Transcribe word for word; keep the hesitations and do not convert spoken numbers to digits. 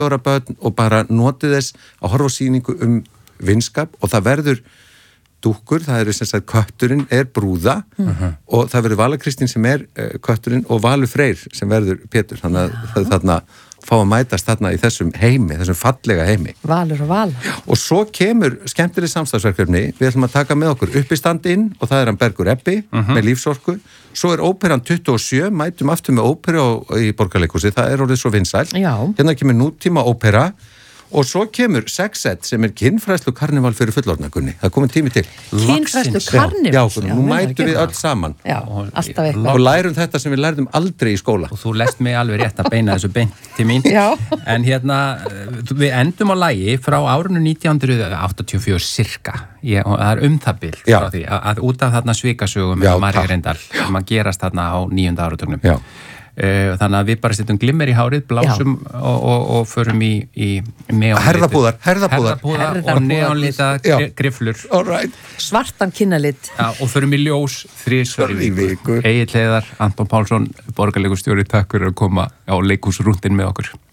ára börn og bara notið þess að horfa á sýningu um vinskap og það verður dúkkur, það eru sem sagt kötturinn er brúða mm. og það verður Vala Kristín sem er uh, kötturinn og Valur Freyr sem verður Pétur, þannig að það er þarna fá að mætast þarna í þessum heimi, þessum fallega heimi. Valur og Vala. Og svo kemur skemmtileg samstagsverkefni, við ætlum að taka með okkur uppistandinn og það er hann Bergur Ebbi uh-huh. með lífsorku, svo er óperan tuttugu og sjö, mætum aftur með óperu í Borgarleikhúsi, það er orðið svo vinsæl. Já. Hérna kemur nútíma ópera og svo kemur sexet sem er kynfræðslu karneval fyrir fullorðnakunni. Það er komin tími til. Kynfræðslu karneval? Já, já, nú mætum við öll saman. Já, alltaf eitthvað. Og lærum þetta sem við lærðum aldrei í skóla. Og þú lest mig alveg rétt að beina þessu beint til mín. Já. En hérna, við endum á lagi frá árinu nítján hundruð áttatíu og fjögur cirka. Ég, og það er um það bil frá því að, að út af þarna svikasögum með Maríu Reyndal sem að gerast þarna á níunda áratugnum. Já. Uh, þannig að við bara setjum glimmer í hárið, blásum og, og, og förum í, í herðabúðar, herðabúðar. herðabúðar og neonlita griflur right. Svartan kynnalit ja, og förum í ljós þrisvar í viku. Egill Heiðar, Anton Pálsson, borgarleikustjóri, takk fyrir að koma á leikhúsrúndin með okkur.